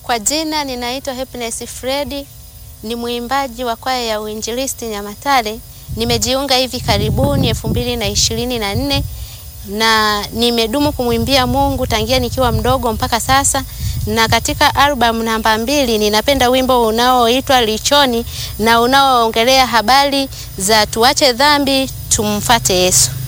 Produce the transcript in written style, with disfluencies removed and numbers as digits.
Kwa jina ninaitwa Happiness Fred, ni mwimbaji wa kwaya ya Uinjilisti Nyamatare. Nimejiunga hivi karibuni 2024 na nimedumu kumwimbia Mungu tangia nikiwa mdogo mpaka sasa. Na katika album namba 2 ninapenda wimbo unaoitwa Lichoni na unaoongelea habari za tuache dhambi tumfuate Yesu.